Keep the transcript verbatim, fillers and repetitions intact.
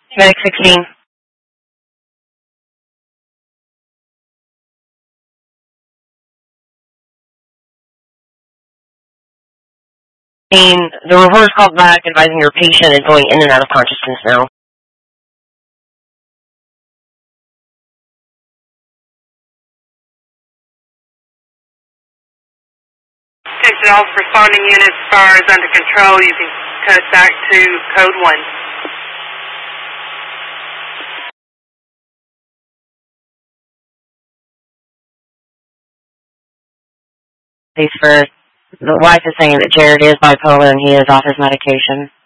Medic sixteen. And the reverse called back advising your patient is going in and out of consciousness now. Attention all responding units, fire is under control. You can cut back to code one. Thanks for the wife is saying that Jared is bipolar and he is off his medication.